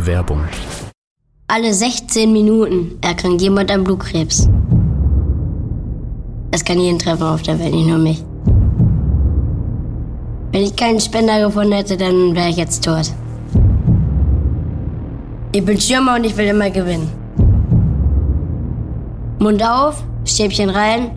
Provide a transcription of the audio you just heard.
Werbung. Alle 16 Minuten erkrankt jemand an Blutkrebs. Es kann jeden treffen auf der Welt, nicht nur mich. Wenn ich keinen Spender gefunden hätte, dann wäre ich jetzt tot. Ich bin Stürmer und ich will immer gewinnen. Mund auf, Stäbchen rein,